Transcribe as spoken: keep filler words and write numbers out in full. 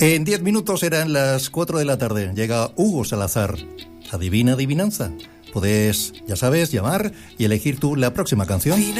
En diez minutos eran las cuatro de la tarde. Llega Hugo Salazar. Adivina adivinanza. Podés, ya sabes, llamar y elegir tú la próxima canción.